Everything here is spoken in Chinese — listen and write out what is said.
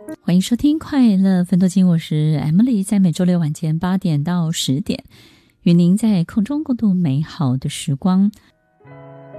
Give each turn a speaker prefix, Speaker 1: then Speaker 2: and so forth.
Speaker 1: 欢迎收听快乐分多金，我是 Emily， 在每周六晚间8点到10点，与您在空中共度美好的时光。